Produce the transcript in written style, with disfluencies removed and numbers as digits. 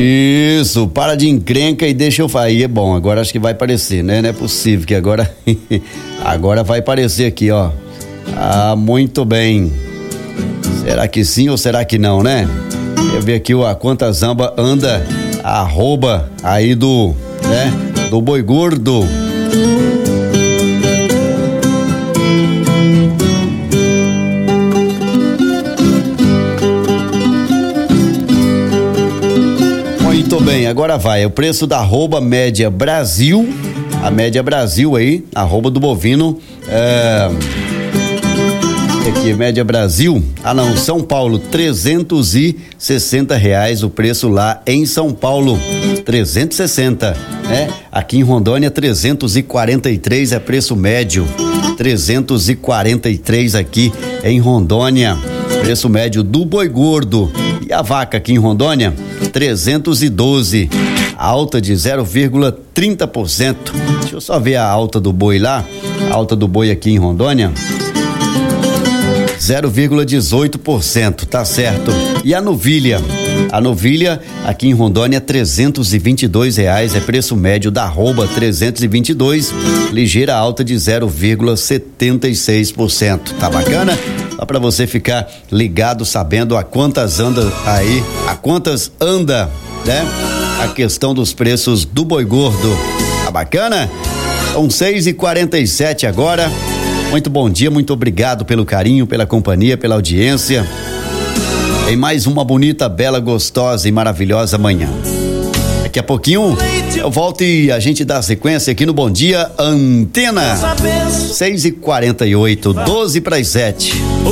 Isso, para de encrenca e deixa eu falar. Aí é bom, agora acho que vai aparecer, né? Não é possível que agora agora vai aparecer aqui, ó. Ah, muito bem. Será que sim ou será que não, né? Eu ver aqui a Quantas Amba anda, arroba aí do, né? Do Boi Gordo. Muito bem, agora vai, o preço da arroba média Brasil, a média Brasil aí, arroba do bovino, aqui, média Brasil, São Paulo, R$360 o preço lá em São Paulo, 360, né? Aqui em Rondônia, 343 é preço médio, 343 aqui em Rondônia, preço médio do boi gordo. E a vaca aqui em Rondônia, 312, alta de 0,30%. Deixa eu só ver a alta do boi lá, a alta do boi aqui em Rondônia, 0,18%, tá certo. E a novilha aqui em Rondônia, R$322 é preço médio da arroba, 322, ligeira alta de 0,76%. Tá bacana? Só pra você ficar ligado, sabendo a quantas anda aí, a quantas anda, né? A questão dos preços do boi gordo. Tá bacana? São 6h47 agora. Muito bom dia, muito obrigado pelo carinho, pela companhia, pela audiência. Em mais uma bonita, bela, gostosa e maravilhosa manhã. Daqui a pouquinho eu volto e a gente dá sequência aqui no Bom Dia Antena. 6h48, 12 para as 7.